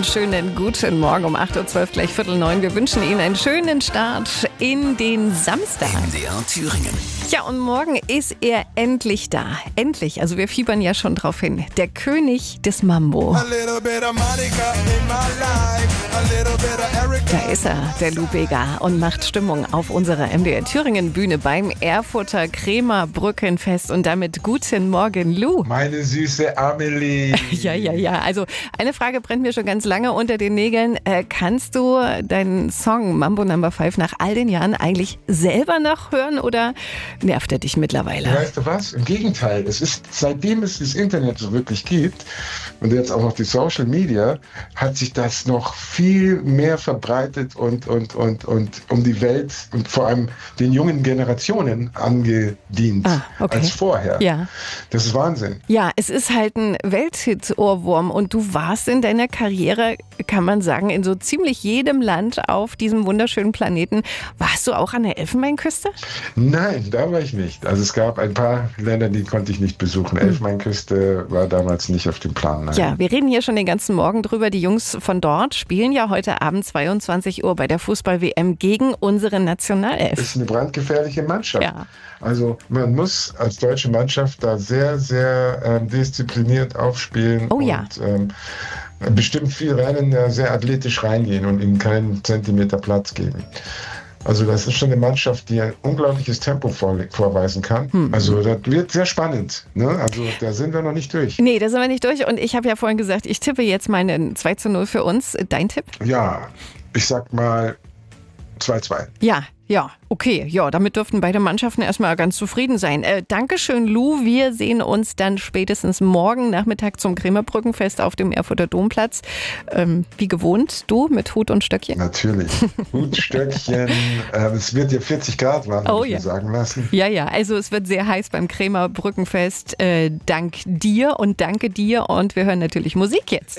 und schönen guten Morgen um 8.12 Uhr, gleich 8:45. Wir wünschen Ihnen einen schönen Start in den Samstag. MDR Thüringen. Ja, und morgen ist er endlich da. Endlich, also wir fiebern ja schon drauf hin. Der König des Mambo. Da ist er, der Lou Bega, und macht Stimmung auf unserer MDR Thüringen Bühne beim Erfurter Krämer Brückenfest. Und damit guten Morgen, Lou. Meine süße Amelie. Ja. Also eine Frage brennt mir schon ganz lange unter den Nägeln. Kannst du deinen Song Mambo No. 5 nach all den Jahren eigentlich selber noch hören oder nervt er dich mittlerweile? Weißt du was? Im Gegenteil. Es ist, seitdem es das Internet so wirklich gibt und jetzt auch noch die Social Media, hat sich das noch viel mehr verbreitet und um die Welt und vor allem den jungen Generationen angedient als vorher. Ja. Das ist Wahnsinn. Ja, es ist halt ein Welthit-Ohrwurm und du warst in deiner Karriere, kann man sagen, in so ziemlich jedem Land auf diesem wunderschönen Planeten. Warst du auch an der Elfenbeinküste? Nein, da war ich nicht. Also es gab ein paar Länder, die konnte ich nicht besuchen. Elfenbeinküste war damals nicht auf dem Plan. Nein. Ja, wir reden hier schon den ganzen Morgen drüber. Die Jungs von dort spielen ja heute Abend 22 Uhr bei der Fußball-WM gegen unsere Nationalelf. Das ist eine brandgefährliche Mannschaft. Ja. Also man muss als deutsche Mannschaft da sehr, sehr diszipliniert aufspielen und bestimmt viel Rennen sehr athletisch reingehen und ihnen keinen Zentimeter Platz geben. Also das ist schon eine Mannschaft, die ein unglaubliches Tempo vorweisen kann. Also das wird sehr spannend. Ne? Also da sind wir noch nicht durch. Nee, da sind wir nicht durch. Und ich habe ja vorhin gesagt, ich tippe jetzt meinen 2:0 für uns. Dein Tipp? Ja, ich sag mal 2:2. Ja, okay. Ja, damit dürften beide Mannschaften erstmal ganz zufrieden sein. Dankeschön, Lou. Wir sehen uns dann spätestens morgen Nachmittag zum Krämer Brückenfest auf dem Erfurter Domplatz. Wie gewohnt, du mit Hut und Stöckchen? Natürlich. Hut, Stöckchen. Es wird ja 40 Grad warm, habe ich mir sagen lassen. Ja, also es wird sehr heiß beim Krämer Brückenfest. Dank dir und danke dir. Und wir hören natürlich Musik jetzt.